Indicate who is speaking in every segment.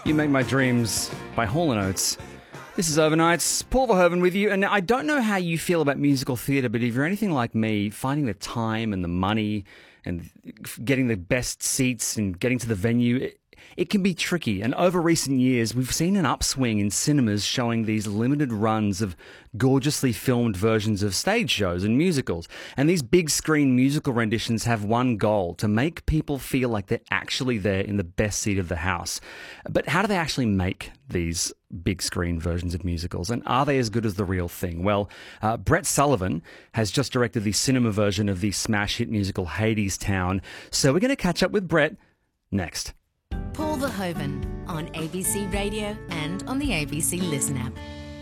Speaker 1: You Make My Dreams by Hall & Oates. This is Overnights. Paul Verhoeven with you. And I don't know how you feel about musical theatre, but if you're anything like me, finding the time and the money and getting the best seats and getting to the venue, it can be tricky. And over recent years, we've seen an upswing in cinemas showing these limited runs of gorgeously filmed versions of stage shows and musicals. And these big screen musical renditions have one goal: to make people feel like they're actually there in the best seat of the house. But how do they actually make these big screen versions of musicals, and are they as good as the real thing? Well, Brett Sullivan has just directed the cinema version of the smash hit musical Hadestown, so we're going to catch up with Brett next.
Speaker 2: Paul Verhoeven on ABC Radio and on the ABC Listen app.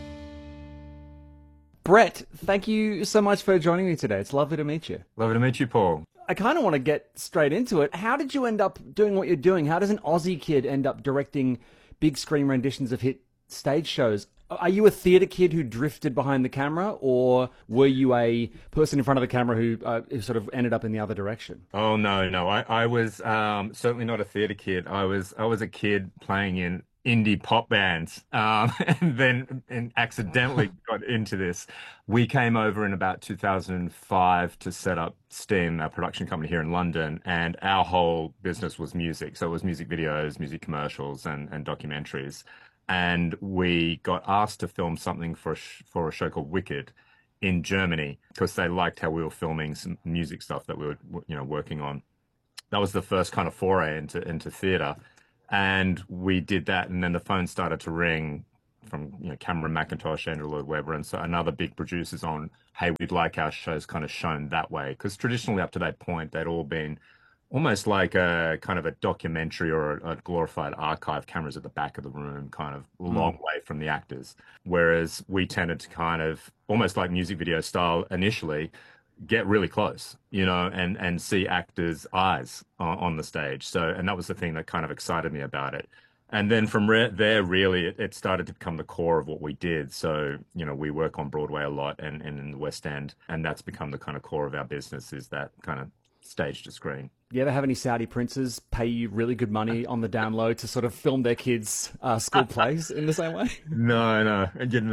Speaker 1: Brett, thank you so much for joining me today. It's lovely to meet you.
Speaker 3: Lovely to meet you, Paul.
Speaker 1: I kind of want to get straight into it. How did you end up doing what you're doing? How does an Aussie kid end up directing big screen renditions of hit stage shows? Are you a theatre kid who drifted behind the camera, or were you a person in front of the camera who sort of ended up in the other direction?
Speaker 3: Oh, no. I was certainly not a theatre kid. I was a kid playing in indie pop bands, and then accidentally got into this. We came over in about 2005 to set up Steam, our production company here in London, and our whole business was music. So it was music videos, music commercials, and documentaries. And we got asked to film something for a show called Wicked in Germany, because they liked how we were filming some music stuff that we were, working on. That was the first kind of foray into theatre. And we did that, and then the phone started to ring from Cameron McIntosh, Andrew Lloyd Webber, and so another big producers on, hey, we'd like our shows kind of shown that way. Because traditionally up to that point, they'd all been almost like a kind of a documentary or a glorified archive, cameras at the back of the room, kind of a long way from the actors. Whereas we tended to kind of, almost like music video style initially, get really close, and see actors' eyes on the stage. So, and that was the thing that kind of excited me about it. And then from there, really, it started to become the core of what we did. So, we work on Broadway a lot and in the West End, and that's become the kind of core of our business, is that kind of stage to screen.
Speaker 1: You ever have any Saudi princes pay you really good money on the down low to sort of film their kids' school plays in the same way?
Speaker 3: No.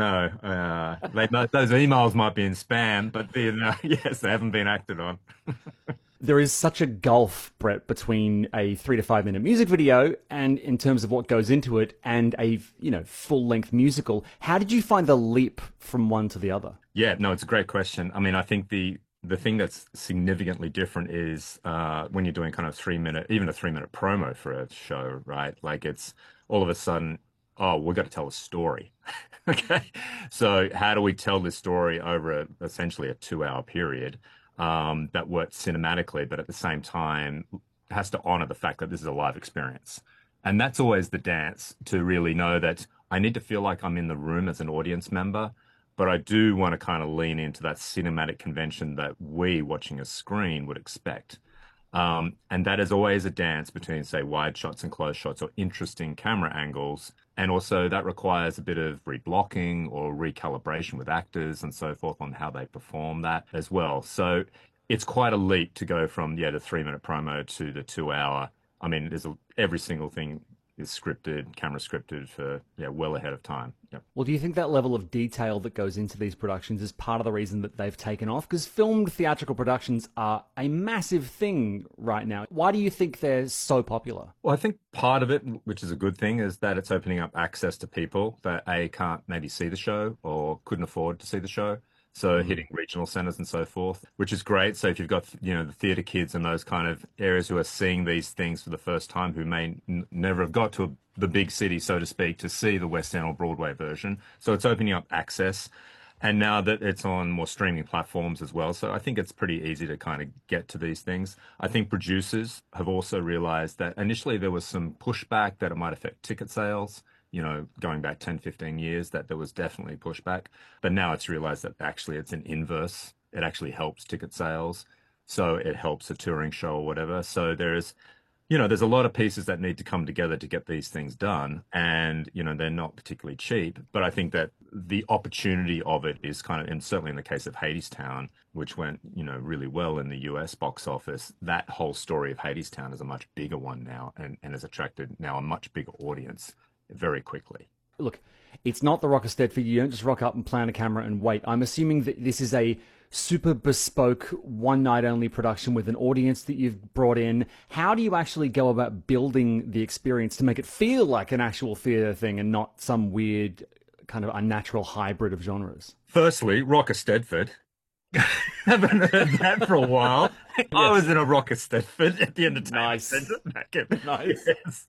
Speaker 3: Those emails might be in spam, but yes, they haven't been acted on.
Speaker 1: There is such a gulf, Brett, between a 3 to 5 minute music video and in terms of what goes into it, and a full length musical. How did you find the leap from one to the other? Yeah,
Speaker 3: no, it's a great question. I mean, I think the thing that's significantly different is when you're doing kind of 3 minute, even a 3 minute promo for a show, right? Like, it's all of a sudden, oh, we've got to tell a story. Okay. So how do we tell this story over essentially a 2-hour period that works cinematically, but at the same time has to honor the fact that this is a live experience? And that's always the dance, to really know that I need to feel like I'm in the room as an audience member, but I do want to kind of lean into that cinematic convention that we, watching a screen, would expect. And that is always a dance between, say, wide shots and close shots, or interesting camera angles. And also that requires a bit of reblocking or recalibration with actors and so forth on how they perform that as well. So it's quite a leap to go from, the 3 minute promo to the 2 hour. I mean, every single thing is scripted, camera scripted for well ahead of time. Yep.
Speaker 1: Well, do you think that level of detail that goes into these productions is part of the reason that they've taken off? Because filmed theatrical productions are a massive thing right now. Why do you think they're so popular?
Speaker 3: Well, I think part of it, which is a good thing, is that it's opening up access to people that can't maybe see the show or couldn't afford to see the show. So hitting regional centers and so forth, which is great. So if you've got, the theatre kids in those kind of areas who are seeing these things for the first time, who may never have got to the big city, so to speak, to see the West End or Broadway version. So it's opening up access. And now that it's on more streaming platforms as well. So I think it's pretty easy to kind of get to these things. I think producers have also realized that initially there was some pushback that it might affect ticket sales. Going back 10, 15 years, that there was definitely pushback. But now it's realized that actually it's an inverse. It actually helps ticket sales. So it helps a touring show or whatever. So there's a lot of pieces that need to come together to get these things done. And, they're not particularly cheap. But I think that the opportunity of it is kind of, and certainly in the case of Hadestown, which went, really well in the US box office, that whole story of Hadestown is a much bigger one now, and has attracted now a much bigger audience very quickly.
Speaker 1: Look, it's not the Rock of Stedford. You don't just rock up and plan a camera and wait. I'm assuming that this is a super bespoke, one night only production with an audience that you've brought in. How do you actually go about building the experience to make it feel like an actual theatre thing and not some weird, kind of unnatural hybrid of genres?
Speaker 3: Firstly, Rock of Stedford. Haven't heard that for a while. Yes. I was in a Rock of Stedford at the Entertainment Centre back in
Speaker 1: Nice.
Speaker 3: Yes.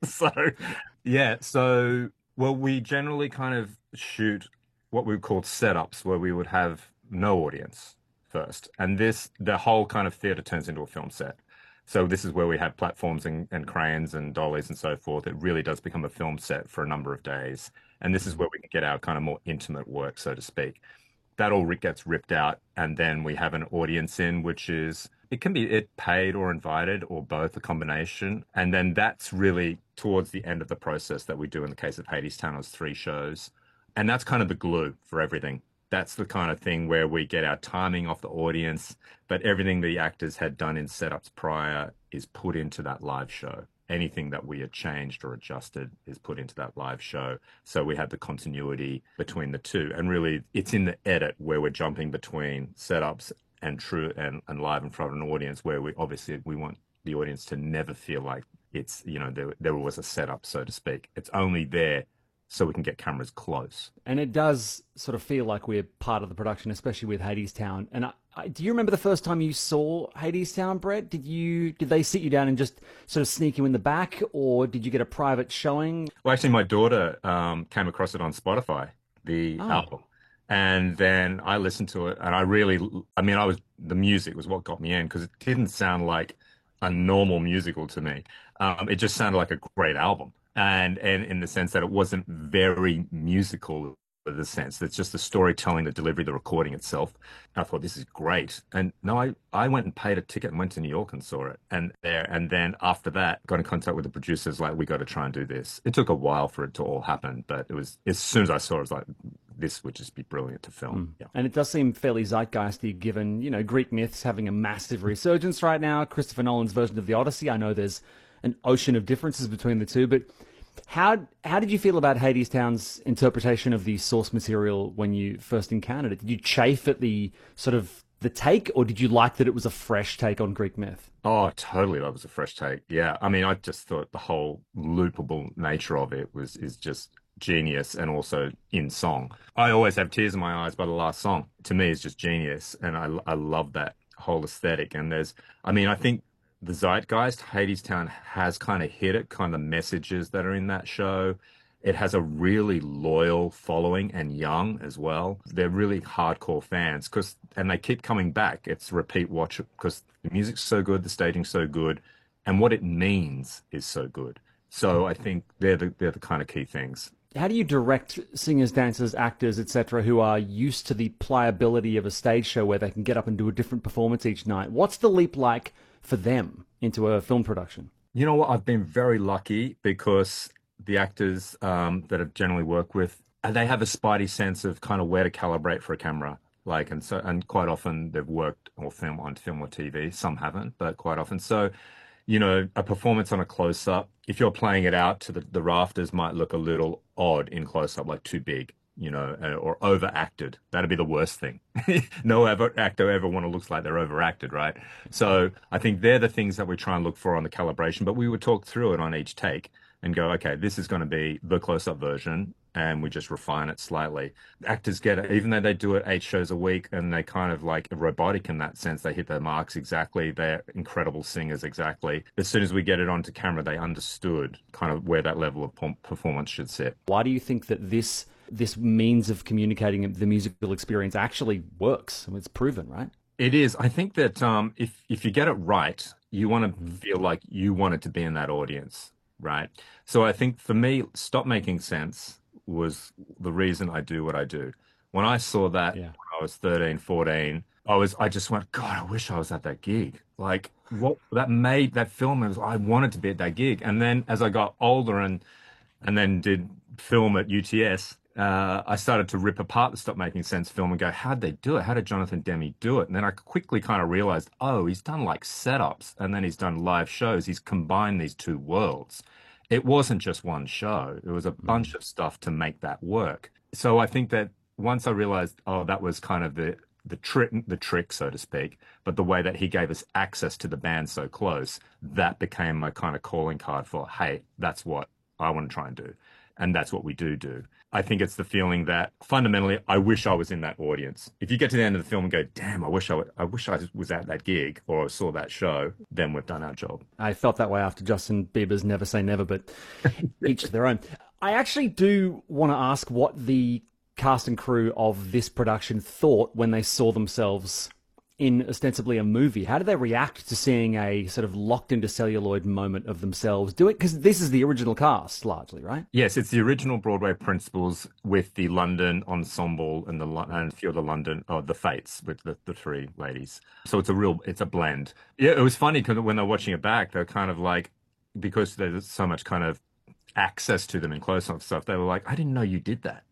Speaker 3: So well, we generally kind of shoot what we called setups, where we would have no audience first, and the whole kind of theatre turns into a film set. So this is where we have platforms and cranes and dollies and so forth. It really does become a film set for a number of days, and this is where we can get our kind of more intimate work, so to speak. That all gets ripped out, and then we have an audience in, which is, it can be paid or invited or both, a combination. And then that's really towards the end of the process that we do. In the case of Hadestown, it was 3 shows. And that's kind of the glue for everything. That's the kind of thing where we get our timing off the audience, but everything the actors had done in setups prior is put into that live show. Anything that we had changed or adjusted is put into that live show. So we have the continuity between the two. And really, it's in the edit where we're jumping between setups and true and live in front of an audience, where we want the audience to never feel like it's, there was a setup, so to speak. It's only there so we can get cameras close.
Speaker 1: And it does sort of feel like we're part of the production, especially with Hadestown. And do you remember the first time you saw Hadestown, Brett? Did they sit you down and just sort of sneak you in the back, or did you get a private showing?
Speaker 3: Well, actually, my daughter came across it on Spotify, the album. And then I listened to it, and the music was what got me in, because it didn't sound like a normal musical to me. It just sounded like a great album. And in the sense that it wasn't very musical, in the sense that's just the storytelling, the delivery, the recording itself. I thought, this is great. And no, I went and paid a ticket and went to New York and saw it. And then after that, got in contact with the producers, like, we got to try and do this. It took a while for it to all happen, but it was, as soon as I saw it, I was like, this would just be brilliant to film. Yeah.
Speaker 1: And it does seem fairly zeitgeisty, given, Greek myths having a massive resurgence right now. Christopher Nolan's version of the Odyssey. I know there's an ocean of differences between the two, but how did you feel about Hadestown's interpretation of the source material when you first encountered it? Did you chafe at the sort of the take, or did you like that it was a fresh take on Greek myth?
Speaker 3: Oh, totally. That was a fresh take. Yeah. I mean, I just thought the whole loopable nature of it is just genius, and also in song. I always have tears in my eyes by the last song. To me, it's just genius, and I love that whole aesthetic. And I think the zeitgeist, Hadestown has kind of hit it, kind of messages that are in that show. It has a really loyal following, and young as well. They're really hardcore fans, and they keep coming back. It's repeat watch, because the music's so good, the staging's so good, and what it means is so good. So I think they're the kind of key things.
Speaker 1: How do you direct singers, dancers, actors, etc., who are used to the pliability of a stage show where they can get up and do a different performance each night? What's the leap like for them into a film production? You know
Speaker 3: what? I've been very lucky, because the actors that I've generally worked with, they have a spidey sense of kind of where to calibrate for a camera. And quite often they've worked on film or TV. Some haven't, but quite often. So, a performance on a close-up, if you're playing it out to the rafters, might look a little odd in close-up, like too big, or overacted. That'd be the worst thing. No actor ever want to look like they're overacted, right? So I think they're the things that we try and look for on the calibration, but we would talk through it on each take and go, okay, this is going to be the close-up version, and we just refine it slightly. Actors get it, even though they do it 8 shows a week, and they kind of like robotic in that sense. They hit their marks exactly. They're incredible singers exactly. As soon as we get it onto camera, they understood kind of where that level of performance should sit.
Speaker 1: Why do you think that this means of communicating the musical experience actually works? I mean, it's proven, right?
Speaker 3: It is. I think that if you get it right, you want to feel like you wanted to be in that audience, right? So I think for me, Stop Making Sense was the reason I do what I do. When I saw that when I was 13, 14, I just went, God, I wish I was at that gig. Like, what that made that film, I wanted to be at that gig. And then as I got older and then did film at UTS, I started to rip apart the Stop Making Sense film and go, how'd they do it? How did Jonathan Demme do it? And then I quickly kind of realized, he's done like setups, and then he's done live shows. He's combined these two worlds. it wasn't just one show. It was a bunch of stuff to make that work. So I think that once I realized, oh, that was kind of the trick, so to speak, but the way that he gave us access to the band so close, that became my kind of calling card for, hey, that's what I want to try and do. And that's what we do. I think it's the feeling that fundamentally, I wish I was in that audience. If you get to the end of the film and go, damn, I wish I was at that gig or saw that show, then we've done our job.
Speaker 1: I felt that way after Justin Bieber's Never Say Never, but each to their own. I actually do want to ask what the cast and crew of this production thought when they saw themselves in ostensibly a movie. How did they react to seeing a sort of locked into celluloid moment of themselves do it? Because this is the original cast, largely, right?
Speaker 3: Yes, it's the original Broadway principals with the London ensemble and a few of the London, the Fates with the three ladies. So it's a blend. Yeah, it was funny because when they're watching it back, they're kind of like, because there's so much kind of access to them and close-up stuff, they were like, I didn't know you did that.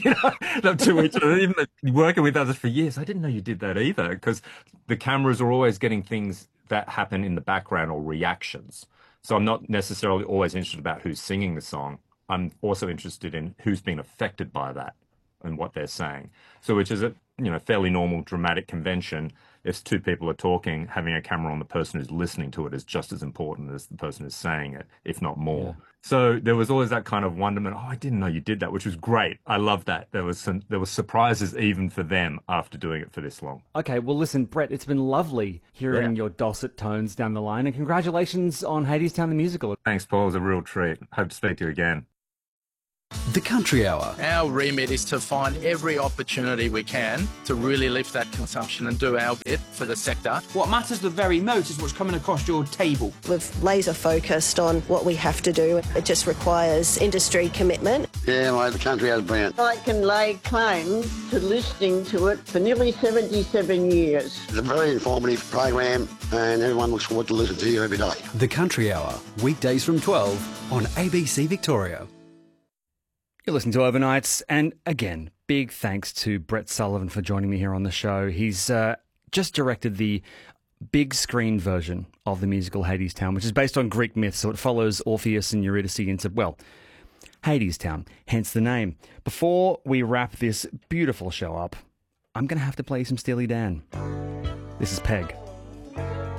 Speaker 3: To each other, even working with others for years, I didn't know you did that either, because the cameras are always getting things that happen in the background or reactions. So I'm not necessarily always interested about who's singing the song. I'm also interested in who's being affected by that and what they're saying. So which is a fairly normal dramatic convention. If two people are talking, having a camera on the person who's listening to it is just as important as the person who's saying it, if not more. Yeah. So there was always that kind of wonderment. Oh, I didn't know you did that, which was great. I love that. There were surprises even for them after doing it for this long.
Speaker 1: Okay, well, listen, Brett, it's been lovely hearing your dulcet tones down the line, and congratulations on Hadestown the Musical.
Speaker 3: Thanks, Paul. It was a real treat. Hope to speak to you again.
Speaker 4: The Country Hour.
Speaker 5: Our remit is to find every opportunity we can to really lift that consumption and do our bit for the sector.
Speaker 6: What matters the very most is what's coming across your table.
Speaker 7: We've laser focused on what we have to do. It just requires industry commitment.
Speaker 8: Yeah, mate, the Country Hour's brilliant.
Speaker 9: I can lay claim to listening to it for nearly 77 years.
Speaker 8: It's a very informative program and everyone looks forward to listening to you every day.
Speaker 4: The Country Hour, weekdays from 12 on ABC Victoria.
Speaker 1: You're listening to Overnights, and again, big thanks to Brett Sullivan for joining me here on the show. He's just directed the big screen version of the musical Hadestown, which is based on Greek myth, so it follows Orpheus and Eurydice into, well, Hadestown, hence the name. Before we wrap this beautiful show up, I'm going to have to play some Steely Dan. This is Peg.